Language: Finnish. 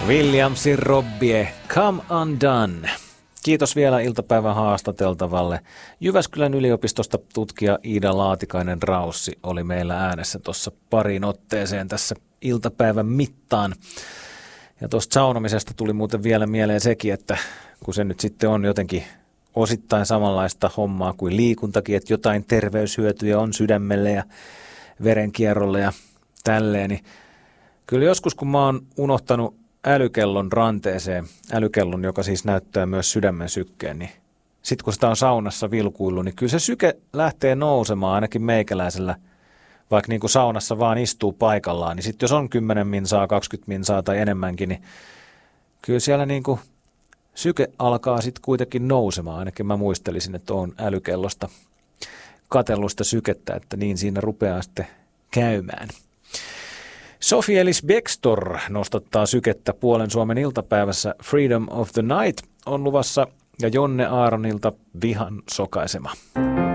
Williamsin Robbie, Come Undone. Kiitos vielä iltapäivän haastateltavalle. Jyväskylän yliopistosta tutkija Iida Laatikainen-Raussi oli meillä äänessä tuossa pariin otteeseen tässä iltapäivän mittaan. Ja tuosta saunomisesta tuli muuten vielä mieleen sekin, että kun se nyt sitten on jotenkin osittain samanlaista hommaa kuin liikuntakin, että jotain terveyshyötyjä on sydämelle ja verenkierrolle ja tälleen, niin kyllä joskus kun mä oon unohtanut älykellon ranteeseen, älykellon, joka siis näyttää myös sydämen sykkeen, niin sitten kun sitä on saunassa vilkuillut, niin kyllä se syke lähtee nousemaan ainakin meikäläisellä, vaikka niin kuin saunassa vaan istuu paikallaan, niin sitten jos on 10 minsaa, 20 minsaa tai enemmänkin, niin kyllä siellä niin kuin syke alkaa sitten kuitenkin nousemaan, ainakin mä muistelisin, että on älykellosta katsellusta sykettä, että niin siinä rupeaa sitten käymään. Sophie-Elise Bextor nostattaa sykettä Puolen Suomen iltapäivässä. Freedom of the Night on luvassa ja Jonne Aaronilta Vihan sokaisema.